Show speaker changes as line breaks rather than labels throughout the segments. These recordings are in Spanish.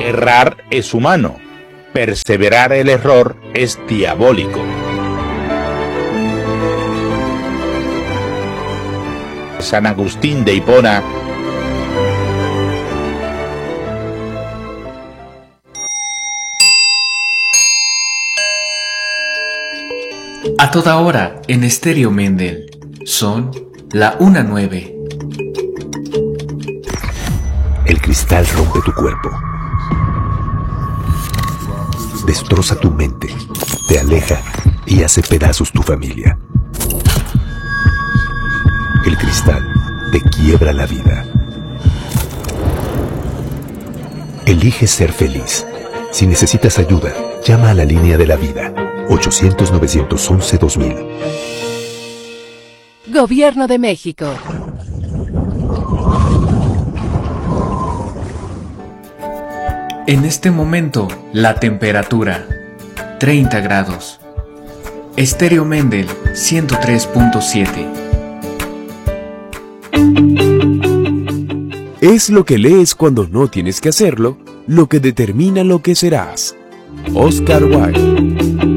Errar es humano, perseverar el error es diabólico. San Agustín de Hipona.
A toda hora en Estéreo Mendel. Son la 1:09.
El cristal rompe tu cuerpo, destroza tu mente, te aleja y hace pedazos tu familia. El cristal te quiebra la vida. Elige ser feliz. Si necesitas ayuda, llama a la línea de la vida, 800-911-2000.
Gobierno de México.
En este momento, la temperatura, 30 grados. Estéreo Mendel, 103.7.
Es lo que lees cuando no tienes que hacerlo, lo que determina lo que serás. Oscar Wilde.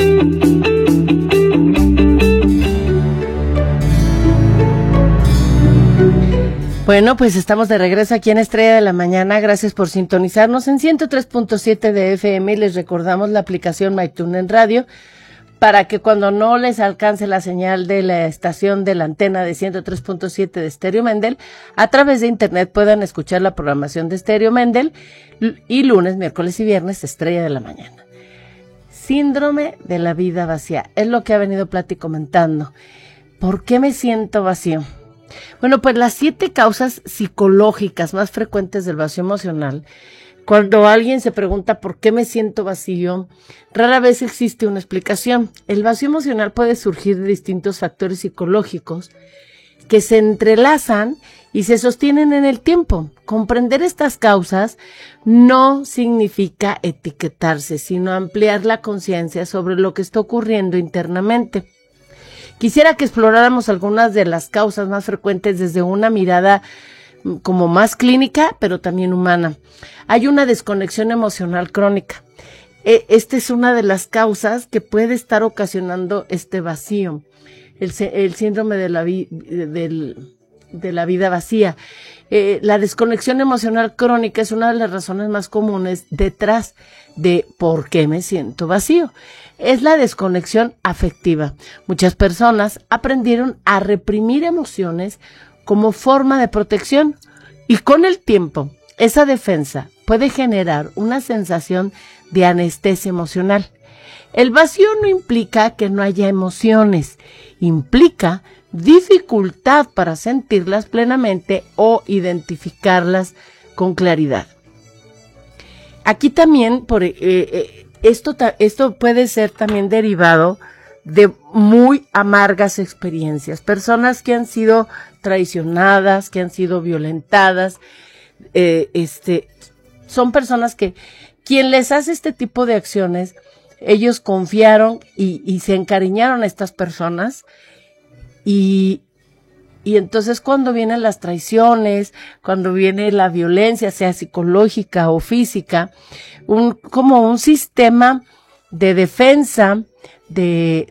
Bueno, pues estamos de regreso aquí en Estrella de la Mañana. Gracias por sintonizarnos en 103.7 de FM. Les recordamos la aplicación MyTunen Radio para que cuando no les alcance la señal de la estación de la antena de 103.7 de Estéreo Mendel, a través de internet puedan escuchar la programación de Estéreo Mendel y lunes, miércoles y viernes Estrella de la Mañana. Síndrome de la vida vacía es lo que ha venido comentando. ¿Por qué me siento vacío? Bueno, pues las 7 causas psicológicas más frecuentes del vacío emocional. Cuando alguien se pregunta por qué me siento vacío, rara vez existe una explicación. El vacío emocional puede surgir de distintos factores psicológicos que se entrelazan y se sostienen en el tiempo. Comprender estas causas no significa etiquetarse, sino ampliar la conciencia sobre lo que está ocurriendo internamente. Quisiera que exploráramos algunas de las causas más frecuentes desde una mirada como más clínica, pero también humana. Hay una desconexión emocional crónica. Esta es una de las causas que puede estar ocasionando este vacío, el síndrome de la vida vacía. La desconexión emocional crónica es una de las razones más comunes detrás de por qué me siento vacío. Es la desconexión afectiva. Muchas personas aprendieron a reprimir emociones como forma de protección y con el tiempo esa defensa puede generar una sensación de anestesia emocional. El vacío no implica que no haya emociones, implica dificultad para sentirlas plenamente o identificarlas con claridad. Aquí también esto puede ser también derivado de muy amargas experiencias, personas que han sido traicionadas, que han sido violentadas, son personas que quien les hace este tipo de acciones, ellos confiaron y se encariñaron a estas personas y entonces cuando vienen las traiciones, cuando viene la violencia, sea psicológica o física, como un sistema de defensa de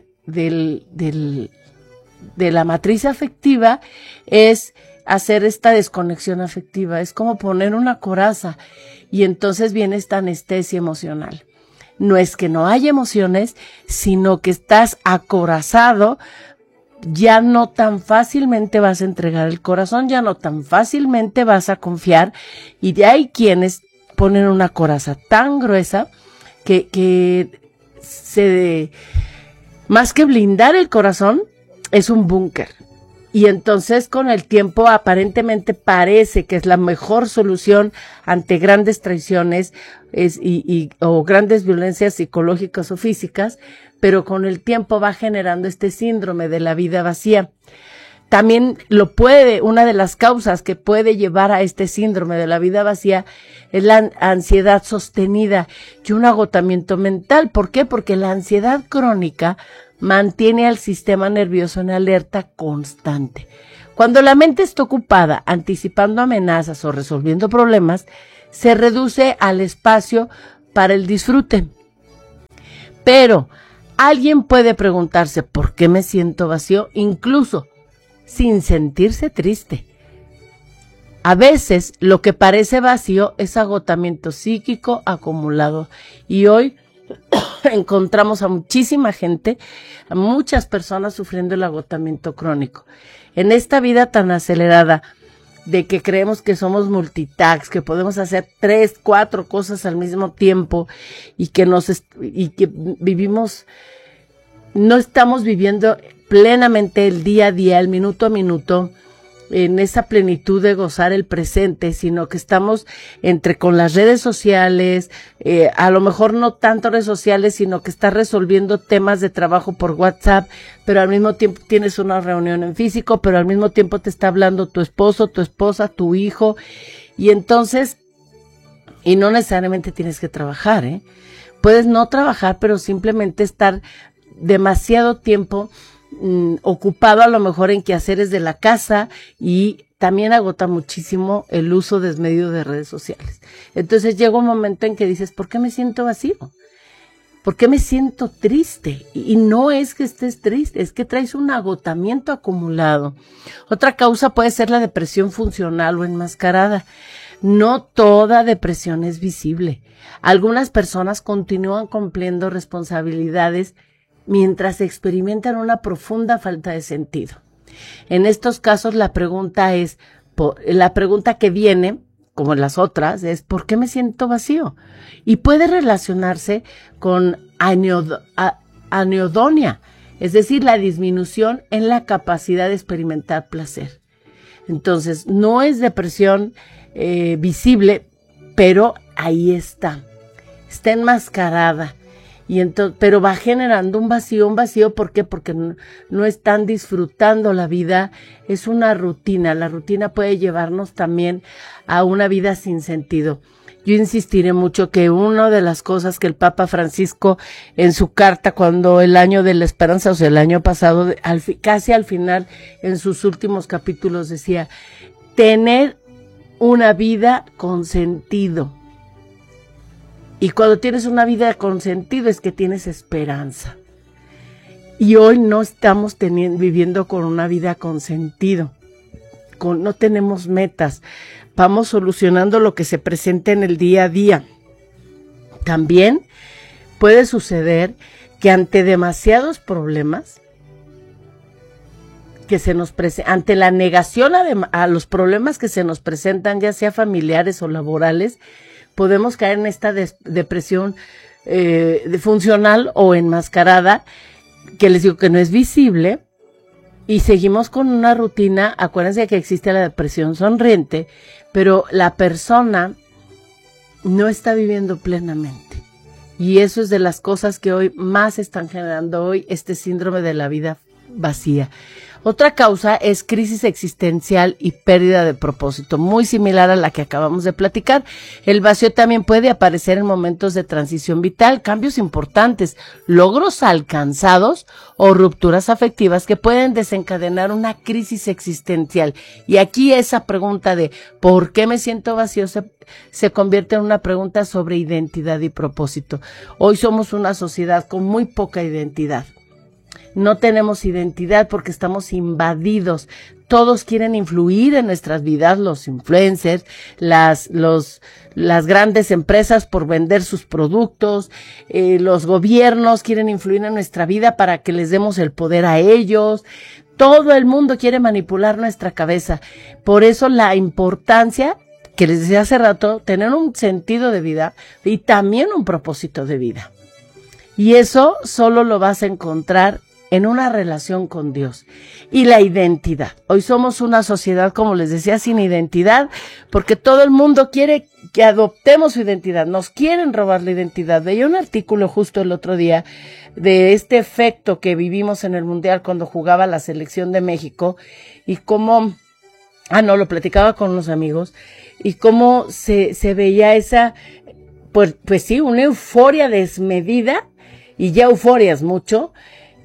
la matriz afectiva es hacer esta desconexión afectiva, es como poner una coraza y entonces viene esta anestesia emocional. No es que no haya emociones, sino que estás acorazado, ya no tan fácilmente vas a entregar el corazón, ya no tan fácilmente vas a confiar y de ahí quienes ponen una coraza tan gruesa que más que blindar el corazón, es un búnker. Y entonces con el tiempo aparentemente parece que es la mejor solución ante grandes traiciones o grandes violencias psicológicas o físicas, pero con el tiempo va generando este síndrome de la vida vacía. También una de las causas que puede llevar a este síndrome de la vida vacía es la ansiedad sostenida y un agotamiento mental. ¿Por qué? Porque la ansiedad crónica mantiene al sistema nervioso en alerta constante. Cuando la mente está ocupada anticipando amenazas o resolviendo problemas, se reduce al espacio para el disfrute. Pero alguien puede preguntarse, ¿por qué me siento vacío? Incluso sin sentirse triste. A veces lo que parece vacío es agotamiento psíquico acumulado. Y hoy encontramos a muchísima gente, a muchas personas sufriendo el agotamiento crónico. En esta vida tan acelerada, de que creemos que somos multitask, que podemos hacer 3, 4 cosas al mismo tiempo y que vivimos, no estamos viviendo plenamente el día a día, el minuto a minuto, en esa plenitud de gozar el presente, sino que estamos con las redes sociales, a lo mejor no tanto redes sociales, sino que estás resolviendo temas de trabajo por WhatsApp, pero al mismo tiempo tienes una reunión en físico, pero al mismo tiempo te está hablando tu esposo, tu esposa, tu hijo, y entonces, y no necesariamente tienes que trabajar, puedes no trabajar, pero simplemente estar demasiado tiempo ocupado a lo mejor en quehaceres de la casa, y también agota muchísimo el uso desmedido de redes sociales. Entonces llega un momento en que dices, ¿por qué me siento vacío? ¿Por qué me siento triste? Y no es que estés triste, es que traes un agotamiento acumulado. Otra causa puede ser la depresión funcional o enmascarada. No toda depresión es visible. Algunas personas continúan cumpliendo responsabilidades mientras experimentan una profunda falta de sentido. En estos casos la pregunta que viene, como en las otras, es ¿por qué me siento vacío? Y puede relacionarse con anedonia, es decir, la disminución en la capacidad de experimentar placer. Entonces, no es depresión visible, pero ahí está enmascarada. Y entonces, pero va generando un vacío, ¿por qué? Porque no están disfrutando la vida, es una rutina, la rutina puede llevarnos también a una vida sin sentido. Yo insistiré mucho que una de las cosas que el Papa Francisco en su carta, cuando el año de la esperanza, o sea, el año pasado, casi al final, en sus últimos capítulos decía, tener una vida con sentido. Y cuando tienes una vida con sentido es que tienes esperanza. Y hoy no estamos viviendo con una vida con sentido. No tenemos metas. Vamos solucionando lo que se presenta en el día a día. También puede suceder que ante demasiados problemas, ante la negación a los problemas que se nos presentan, ya sea familiares o laborales, podemos caer en esta depresión funcional o enmascarada, que les digo que no es visible, y seguimos con una rutina. Acuérdense que existe la depresión sonriente, pero la persona no está viviendo plenamente. Y eso es de las cosas que hoy más están generando hoy este síndrome de la vida vacía. Otra causa es crisis existencial y pérdida de propósito, muy similar a la que acabamos de platicar. El vacío también puede aparecer en momentos de transición vital, cambios importantes, logros alcanzados o rupturas afectivas que pueden desencadenar una crisis existencial. Y aquí esa pregunta de ¿por qué me siento vacío? Se convierte en una pregunta sobre identidad y propósito. Hoy somos una sociedad con muy poca identidad. No tenemos identidad porque estamos invadidos. Todos quieren influir en nuestras vidas, los influencers, las grandes empresas por vender sus productos, los gobiernos quieren influir en nuestra vida para que les demos el poder a ellos. Todo el mundo quiere manipular nuestra cabeza. Por eso la importancia, que les decía hace rato, tener un sentido de vida y también un propósito de vida. Y eso solo lo vas a encontrar en una relación con Dios. Y la identidad. Hoy somos una sociedad, como les decía, sin identidad, porque todo el mundo quiere que adoptemos su identidad. Nos quieren robar la identidad. Veía un artículo justo el otro día de este efecto que vivimos en el Mundial cuando jugaba la selección de México y cómo, lo platicaba con unos amigos, y cómo se veía esa, pues sí, una euforia desmedida, y ya euforia es mucho,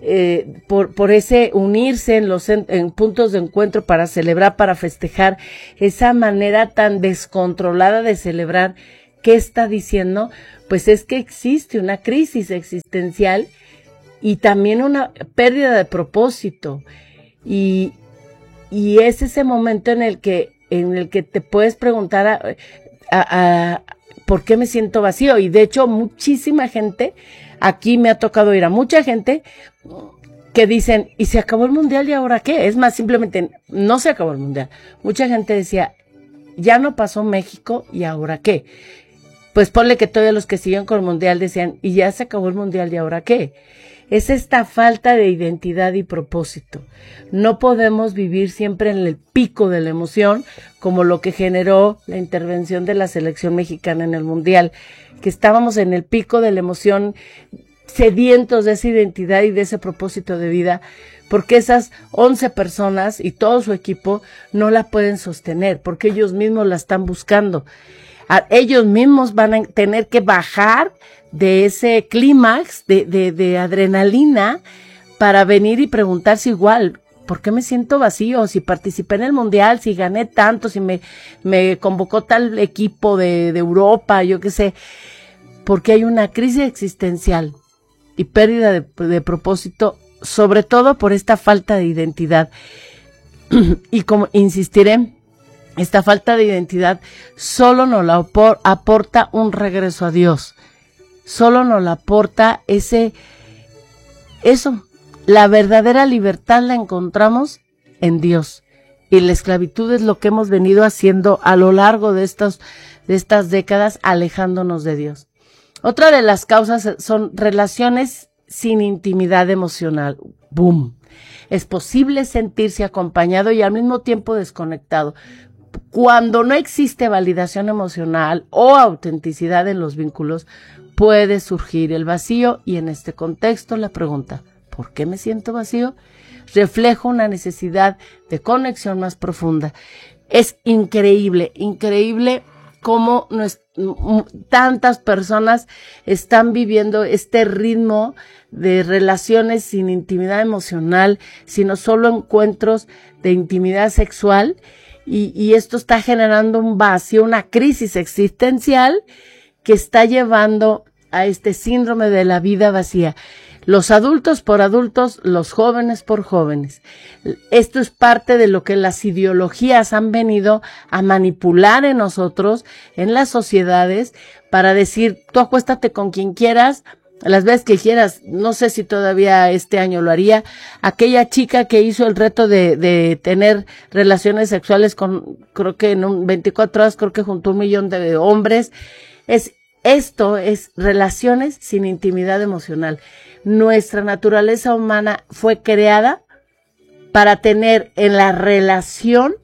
por ese unirse en puntos de encuentro para celebrar, para festejar, esa manera tan descontrolada de celebrar. ¿Qué está diciendo? Pues es que existe una crisis existencial y también una pérdida de propósito. Y es ese momento en el que te puedes preguntar ¿por qué me siento vacío? Y de hecho, muchísima gente, aquí me ha tocado ir a mucha gente que dicen, ¿y se acabó el mundial y ahora qué? Es más, simplemente no se acabó el mundial. Mucha gente decía, ya no pasó México y ahora qué. Pues ponle que todos los que siguen con el mundial decían, y ya se acabó el mundial y ahora qué. Es esta falta de identidad y propósito. No podemos vivir siempre en el pico de la emoción, como lo que generó la intervención de la selección mexicana en el mundial, que estábamos en el pico de la emoción, sedientos de esa identidad y de ese propósito de vida, porque esas 11 personas y todo su equipo no la pueden sostener, porque ellos mismos la están buscando. Ellos mismos van a tener que bajar de ese clímax de adrenalina para venir y preguntarse igual, ¿por qué me siento vacío? Si participé en el mundial, si gané tanto, si me convocó tal equipo de Europa, yo qué sé, porque hay una crisis existencial y pérdida de propósito, sobre todo por esta falta de identidad. Y como insistiré, esta falta de identidad solo nos la aporta un regreso a Dios. Solo nos la aporta eso. La verdadera libertad la encontramos en Dios. Y la esclavitud es lo que hemos venido haciendo a lo largo de estas décadas, alejándonos de Dios. Otra de las causas son relaciones sin intimidad emocional. ¡Boom! Es posible sentirse acompañado y al mismo tiempo desconectado. Cuando no existe validación emocional o autenticidad en los vínculos, puede surgir el vacío y en este contexto la pregunta, ¿por qué me siento vacío? Refleja una necesidad de conexión más profunda. Es increíble cómo tantas personas están viviendo este ritmo de relaciones sin intimidad emocional, sino solo encuentros de intimidad sexual. Y esto está generando un vacío, una crisis existencial que está llevando a este síndrome de la vida vacía. Los adultos por adultos, los jóvenes por jóvenes. Esto es parte de lo que las ideologías han venido a manipular en nosotros, en las sociedades, para decir, tú acuéstate con quien quieras, las veces que quieras. No sé si todavía este año lo haría. Aquella chica que hizo el reto de tener relaciones sexuales creo que en 24 horas, creo que junto a 1 millón de hombres. Esto es relaciones sin intimidad emocional. Nuestra naturaleza humana fue creada para tener en la relación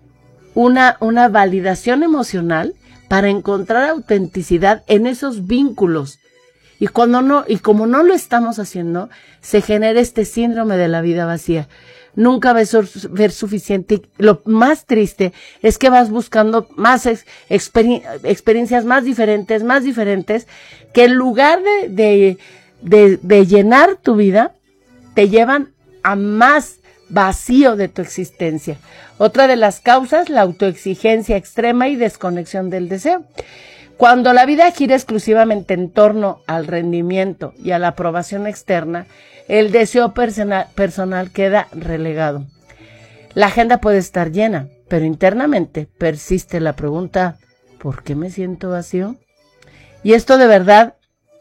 una validación emocional, para encontrar autenticidad en esos vínculos. Y como no lo estamos haciendo, se genera este síndrome de la vida vacía. Nunca ver suficiente. Lo más triste es que vas buscando más experiencias más diferentes, que en lugar de llenar tu vida, te llevan a más vacío de tu existencia. Otra de las causas, la autoexigencia extrema y desconexión del deseo. Cuando la vida gira exclusivamente en torno al rendimiento y a la aprobación externa, el deseo personal queda relegado. La agenda puede estar llena, pero internamente persiste la pregunta, ¿por qué me siento vacío? Y esto de verdad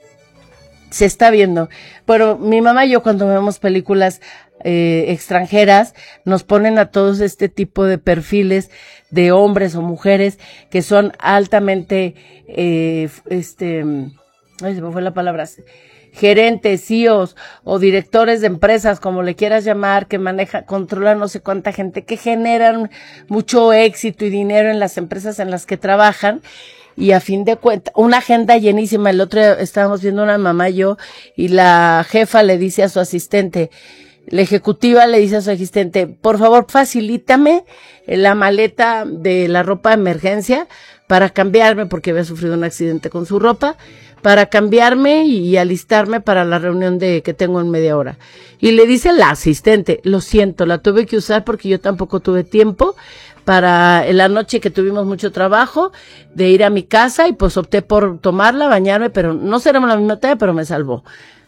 se está viendo. Pero mi mamá y yo, cuando vemos películas extranjeras, nos ponen a todos este tipo de perfiles de hombres o mujeres que son altamente, ay, se me fue la palabra, gerentes, CEOs o directores de empresas, como le quieras llamar, que controlan no sé cuánta gente, que generan mucho éxito y dinero en las empresas en las que trabajan. Y a fin de cuentas, una agenda llenísima. El otro día estábamos viendo una mamá y yo, y la jefa le dice a su asistente, la ejecutiva le dice a su asistente, por favor, facilítame la maleta de la ropa de emergencia para cambiarme, porque había sufrido un accidente con su ropa, para cambiarme y alistarme para la reunión que tengo en media hora. Y le dice la asistente, lo siento, la tuve que usar porque yo tampoco tuve tiempo para en la noche que tuvimos mucho trabajo de ir a mi casa y pues opté por tomarla, bañarme, pero no será la misma talla, pero me salvó.